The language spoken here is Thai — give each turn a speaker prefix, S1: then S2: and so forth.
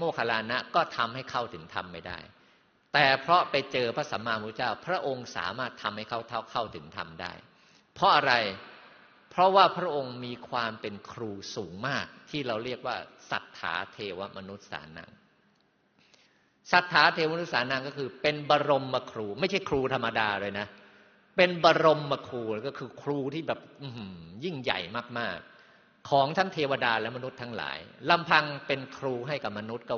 S1: โมคคัลลานะก็ทำให้เข้าถึงธรรมไม่ได้แต่เพราะไปเจอพระสัมมาสัมพุทธเจ้าพระองค์สามารถทำให้เขาเข้าถึงธรรมได้เพราะอะไรเพราะว่าพระองค์มีความเป็นครูสูงมากที่เราเรียกว่าสัทธาเทวมนุษย์สานังสัทธาเทวมนุษย์สานังก็คือเป็นบรมครูไม่ใช่ครูธรรมดาเลยนะเป็นบรมครูก็คือครูที่แบบยิ่งใหญ่มากๆของทั้งเทวดาและมนุษย์ทั้งหลายลำพังเป็นครูให้กับมนุษย์ก็